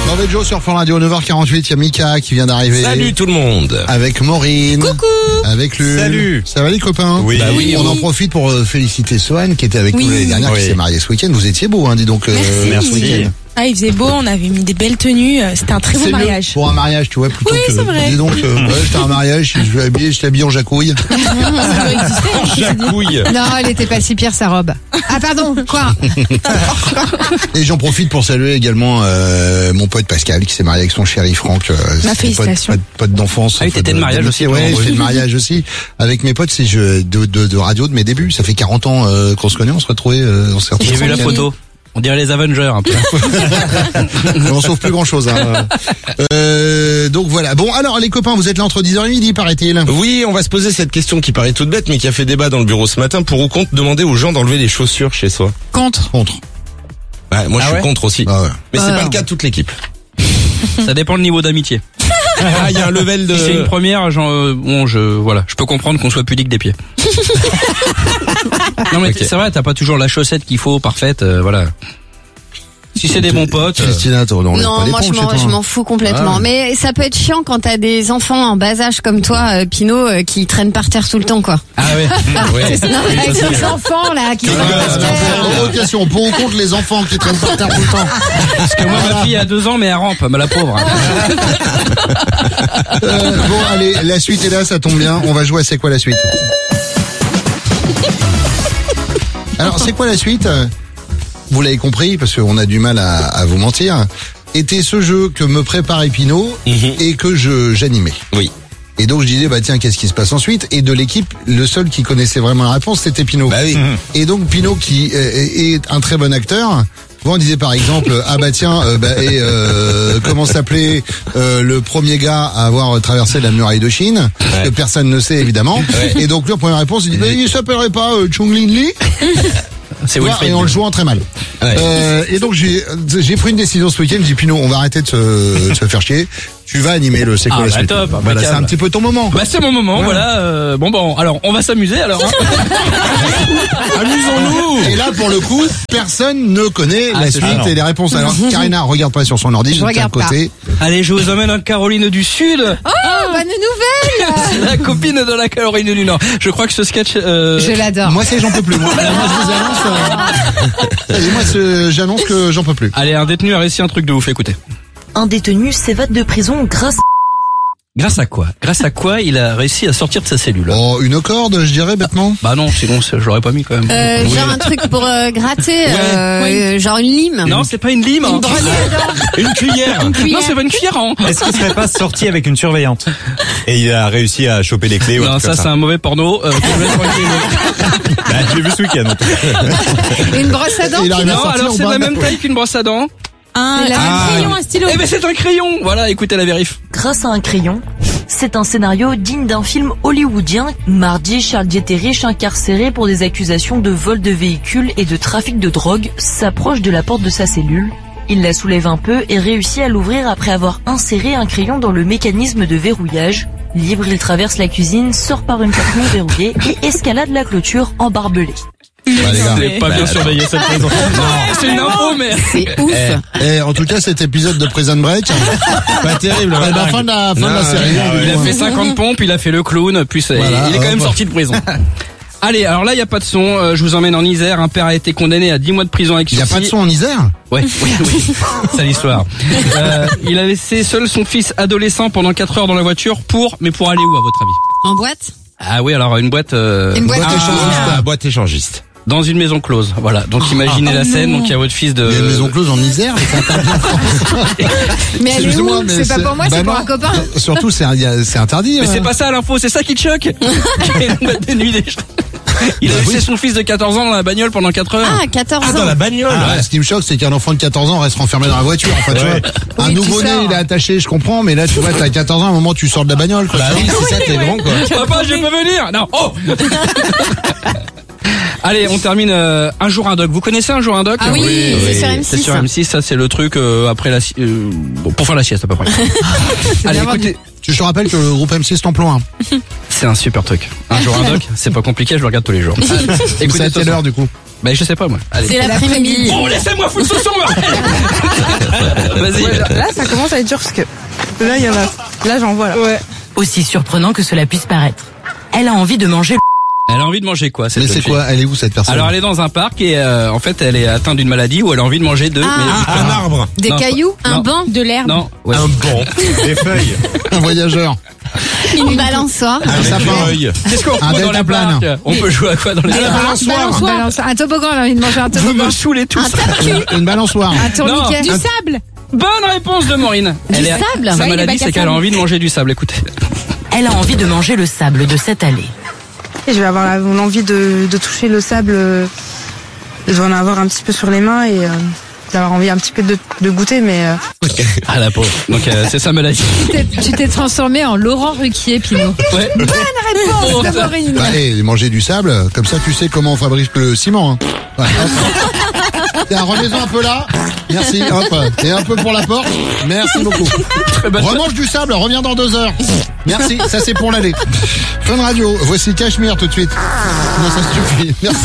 Mauvais Joe sur Fun Radio, 9h48, il y a Mika qui vient d'arriver. Salut tout le monde. Avec Maureen. Coucou. Avec Lul. Salut. Ça va les copains? Oui. Bah oui, On oui. en profite pour féliciter Sohan qui était avec nous l'année dernière, qui s'est marié ce week-end. Vous étiez beau, hein, dis donc. Merci. Ce week-end. Ah, il faisait beau, on avait mis des belles tenues, c'était un très beau C'est mieux mariage. pour un mariage, tu vois, plutôt Oui, que. c'est vrai. Dis donc, ouais, c'était un mariage, je t'habille en jacouille. Ça doit exister, hein, je te dis. Jacouille. Non, elle était pas si pire sa robe. Ah pardon, quoi? Et j'en profite pour saluer également mon pote Pascal qui s'est marié avec son chéri Franck. Ma félicitations. Pote d'enfance. Ah oui, t'étais de mariage aussi, Ouais, toi, j'étais de mariage aussi. Avec mes potes, c'est de radio de mes débuts. Ça fait 40 ans qu'on se connaît, on se retrouvait. J'ai vu la photo. On dirait les Avengers un peu. On sauve plus grand chose. Hein. Donc voilà. Bon, alors les copains, vous êtes là entre 10h et midi, paraît-il. Oui, on va se poser cette question qui paraît toute bête mais qui a fait débat dans le bureau ce matin. Pour ou contre demander aux gens d'enlever les chaussures chez soi? Contre. Bah, moi je suis contre aussi. Ah ouais. Mais c'est Ah. pas le cas de toute l'équipe. Ça dépend le niveau d'amitié. Ah, il y a un level de... Si c'est une première, je peux comprendre qu'on soit pudique des pieds. Non mais Ok. c'est vrai, t'as pas toujours la chaussette qu'il faut, parfaite, voilà. Si c'est des bons potes. Christina, on laisse Non, pas les moi ponts chez toi. je m'en fous complètement. Ah. Mais ça peut être chiant quand t'as des enfants en bas âge comme toi, Pinot, qui traînent par terre tout le temps, quoi. Ah ouais. Ouais. Avec les enfants là qui sont par terre. Question, pour ou contre les enfants qui traînent par terre tout le temps. Parce que moi ma fille a 2 ans mais elle rampe, mais la pauvre. Bon, allez, la suite est là, ça tombe bien. On va jouer à C'est quoi la suite? Alors, c'est quoi la suite? Vous l'avez compris, parce qu'on a du mal à vous mentir. Était ce jeu que me préparait Pinot et que j'animais. Oui. Et donc je disais, bah tiens, qu'est-ce qui se passe ensuite? Et de l'équipe, le seul qui connaissait vraiment la réponse, c'était Pinot. Bah oui. Et donc Pinot, qui est un très bon acteur, on disait par exemple, ah bah tiens, comment s'appelait le premier gars à avoir traversé la muraille de Chine, que personne ne sait évidemment. Ouais. Et donc lui, en première réponse, il dit, bah, il s'appellerait pas Chung Lin Lee? C'est Tu vois, Wilfried. et en le jouant très mal. Ouais. Et donc j'ai pris une décision ce week-end. Je dis Pinot, on va arrêter de se faire chier. Tu vas animer le C'est quoi la bah suite? top, Voilà, c'est impeccable. un petit peu ton moment. Bah c'est mon moment, voilà. Bon, alors on va s'amuser alors. Hein. Amusons-nous. Et là, pour le coup, personne ne connaît la c'est suite ça. et les réponses. Alors, Karina, regarde pas sur son ordi, Je de regarde quel côté. Allez, je vous emmène en Caroline du Sud. Oh, bonne nouvelle. C'est la copine de la Caroline du Nord. Je crois que ce sketch. Je l'adore. Moi, j'en peux plus. Moi, je vous annonce. Moi, j'annonce que j'en peux plus. Allez, un détenu a réussi un truc de ouf. Écoutez. Un détenu s'évade de prison grâce Grâce à quoi? Grâce à quoi il a réussi à sortir de sa cellule? Oh, une corde, je dirais, bêtement. Bah non, sinon je l'aurais pas mis quand même. Genre un truc pour gratter, genre une lime. Non, c'est pas une lime. Une brosse à dents. Une cuillère. Non, c'est pas une cuillère. Hein. Est-ce qu'il serait pas sorti avec une surveillante et il a réussi à choper les clés ou un Non, truc ça comme c'est un mauvais porno. Que je laisse tranquille. Bah, j'ai vu ce week-end. En tout cas. Une brosse à dents. Il arrive à Non, sortir alors ou c'est pas la même taille qu'une brosse à dents. Un crayon, un stylo. Eh ben c'est un crayon. Voilà, écoutez la vérif. grâce à un crayon. C'est un scénario digne d'un film hollywoodien. Mardi, Charles Dieterich, incarcéré pour des accusations de vol de véhicules et de trafic de drogue, s'approche de la porte de sa cellule. Il la soulève un peu et réussit à l'ouvrir après avoir inséré un crayon dans le mécanisme de verrouillage. Libre, il traverse la cuisine, sort par une porte non verrouillée et escalade la clôture en barbelé. Bah, les gars. C'est pas bien surveillé cette prison. C'est une info, mais. C'est ouf. En tout cas, cet épisode de Prison Break, Pas terrible. à la fin de la série. Il a fait 50 pompes, il a fait le clown, puis Voilà, il est quand même hop. sorti de prison. Allez, alors là, il n'y a pas de son. Je vous emmène en Isère. Un père a été condamné à 10 mois de prison avec Il n'y a sursis. pas de son en Isère? Ouais, oui. C'est l'histoire. Il a laissé seul son fils adolescent pendant 4 heures dans la voiture pour aller où, à votre avis? En boîte. Ah oui, alors une boîte. Une boîte échangiste. La boîte échangiste. Dans une maison close. Voilà. Donc imaginez la scène. Donc il y a votre fils de. Il y a une maison close en Isère, mais c'est interdit en France. Mais elle est Excuse-moi, où? mais C'est pas pour moi, bah c'est pour non. un copain. Surtout, c'est interdit. Mais c'est pas ça l'info, c'est ça qui te choque. Il y a une boîte de nuit déjà. Il a Bah laissé oui. son fils de 14 ans dans la bagnole pendant 4 heures. Ah, 14 ans. Dans la bagnole. Ce qui me choque, c'est qu'un enfant de 14 ans reste renfermé dans la voiture. Enfin, tu vois, un Oui, tu nouveau-né, sors. il est attaché, je comprends, mais là, tu vois, t'as 14 ans, à un moment, tu sors de la bagnole, quoi. Bah oui, c'est ça, t'es grand quoi. Papa, je peux venir. Non. Oh. Allez, on termine un jour un doc. Vous connaissez un jour un doc? Ah oui, c'est sur M6. C'est sur M6, ça c'est le truc après la bon, pour faire la sieste à peu près. Allez, écoutez, Je te rappelle que le groupe M6 t'emploie. c'est un super truc. Un jour un doc, c'est pas compliqué, je le regarde tous les jours. C'est à Écoutez, quelle heure, du coup? Bah je sais pas moi. Allez. C'est l'après-midi. Bon, laissez-moi foutre ce son. Vas-y. Ouais, là, ça commence à être dur parce que là, il y en a. Là, j'en vois là. Ouais. Aussi surprenant que cela puisse paraître. Elle a envie de manger. Elle a envie de manger quoi? Mais c'est quoi? Elle est où cette personne? Alors elle est dans un parc et en fait elle est atteinte d'une maladie où elle a envie de manger Un arbre. Des Non, cailloux, Un banc, de l'herbe. Non, ouais. Un banc. Des feuilles. Un voyageur. Une balançoire. Un sapin. Qu'est-ce qu'on Un fout dans les deltaplane. parcs? On peut jouer à quoi dans les parcs? Un toboggan, elle a envie de manger un Vous toboggan. me saoulez tous. Une balançoire. Un tourniquet. Du sable. Bonne réponse de Maureen. sable. Sa Ouais, les maladie bacs à c'est qu'elle a sable. envie de manger du sable. Écoutez. Elle a envie de manger le sable de cette allée. Et je vais avoir l'envie de toucher le sable. Je vais en avoir un petit peu sur les mains et d'avoir envie un petit peu de goûter, mais. Ah la pauvre. Donc c'est sa maladie. Tu t'es transformé en Laurent Ruquier, Pinot. Ouais. Bonne réponse de Maureen. Bah, manger du sable, comme ça tu sais comment on fabrique le ciment. Hein. Ouais, hop. Tiens, remets-en un peu là. Merci, hop. Et un peu pour la porte. Merci beaucoup. Remange du sable, reviens dans 2 heures. Merci, ça c'est pour l'aller. Fun Radio, voici Cachemire tout de suite. Non, ça suffit. Merci.